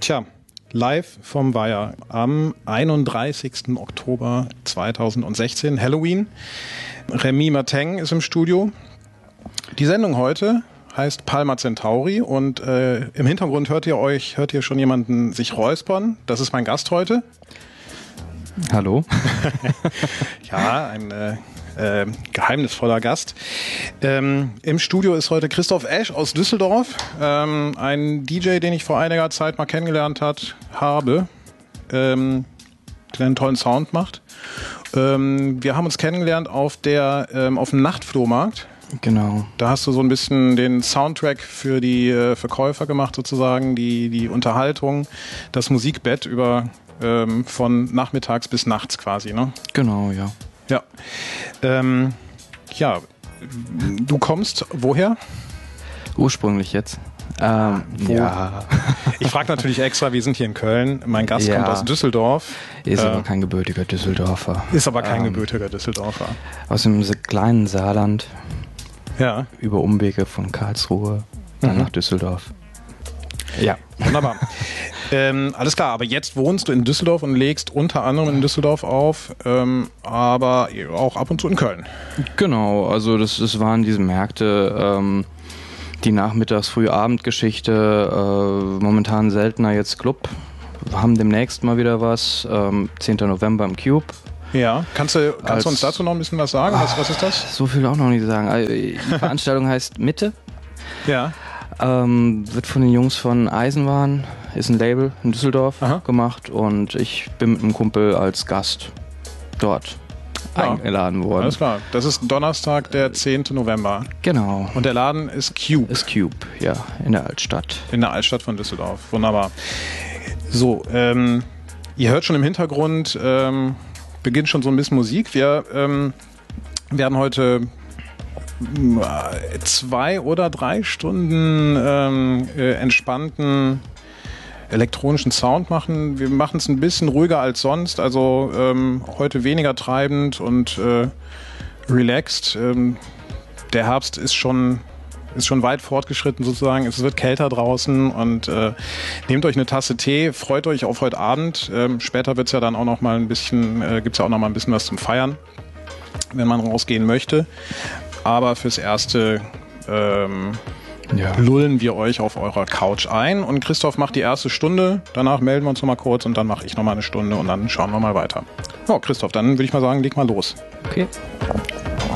Tja, live vom Weiher am 31. Oktober 2016, Halloween. Remy Martin ist im Studio. Die Sendung heute heißt Palma Centauri und im Hintergrund hört ihr schon jemanden sich räuspern. Das ist mein Gast heute. Hallo. Ja, ein geheimnisvoller Gast. Im Studio ist heute Christoph Esch aus Düsseldorf, ein DJ, den ich vor einiger Zeit mal kennengelernt habe, der einen tollen Sound macht. Wir haben uns kennengelernt auf dem Nachtflohmarkt. Genau. Da hast du so ein bisschen den Soundtrack für die Verkäufer gemacht, sozusagen, die Unterhaltung, das Musikbett von nachmittags bis nachts quasi, ne? Genau, ja. Ja. Du kommst woher? Ursprünglich jetzt. Wo? Ja. Ich frage natürlich extra, wir sind hier in Köln. Mein Gast kommt aus Düsseldorf. Ist aber kein gebürtiger Düsseldorfer. Ist aber kein gebürtiger Düsseldorfer. Aus dem kleinen Saarland. Ja. Über Umwege von Karlsruhe, dann nach Düsseldorf. Ja, wunderbar. Alles klar, aber jetzt wohnst du in Düsseldorf und legst unter anderem in Düsseldorf auf, aber auch ab und zu in Köln. Genau, also das waren diese Märkte, die Nachmittags-Frühabend-Geschichte, momentan seltener jetzt Club. Wir haben demnächst mal wieder was, 10. November im Cube. Ja, kannst du uns dazu noch ein bisschen was sagen? Was ist das? So viel auch noch nicht sagen. Also, die Veranstaltung heißt Mitte. Ja. Wird von den Jungs von Eisenwahn, ist ein Label in Düsseldorf gemacht und ich bin mit einem Kumpel als Gast dort eingeladen worden. Alles klar, das ist Donnerstag, der 10. November. Genau. Und der Laden ist Cube. Ist Cube, ja, in der Altstadt. In der Altstadt von Düsseldorf, wunderbar. So, ihr hört schon im Hintergrund, beginnt schon so ein bisschen Musik. Wir werden heute 2 oder 3 Stunden entspannten elektronischen Sound machen. Wir machen es ein bisschen ruhiger als sonst, also heute weniger treibend und relaxed. Der Herbst ist schon weit fortgeschritten sozusagen. Es wird kälter draußen und nehmt euch eine Tasse Tee, freut euch auf heute Abend. Später wird's ja dann auch noch mal ein bisschen, gibt's ja auch noch mal ein bisschen was zum Feiern, wenn man rausgehen möchte. Aber fürs Erste lullen wir euch auf eurer Couch ein und Christoph macht die erste Stunde, danach melden wir uns noch mal kurz und dann mache ich noch mal eine Stunde und dann schauen wir mal weiter. Ja, Christoph, dann würde ich mal sagen, leg mal los. Okay.